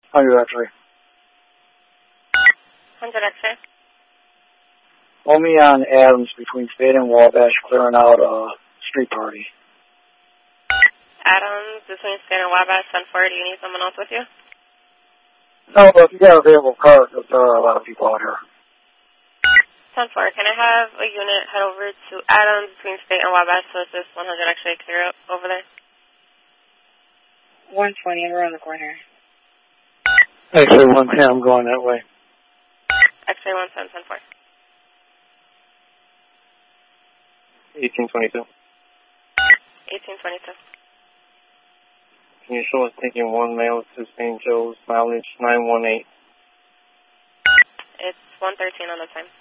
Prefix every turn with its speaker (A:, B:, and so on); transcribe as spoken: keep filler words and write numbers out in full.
A: one hundred X-ray.
B: one hundred X-ray.
A: Hold me on Adams between State and Wabash, clearing out a street party.
B: Adams between State and Wabash, ten four. Do you need someone else with you?
A: No, but if you got a available car, because there are a lot of people out here.
B: ten four. Can I have a unit head over to Adams between State and Wabash to assist one hundred X-ray clear up over there?
C: one twenty, we're on the corner.
A: X-ray one ten, I'm going that way.
B: X-ray one ten, ten four.
D: eighteen twenty-two.
B: eighteen twenty-two.
D: Can you show us taking one mail to Saint Joe's, mileage nine one eight?
B: It's one thirteen on the time.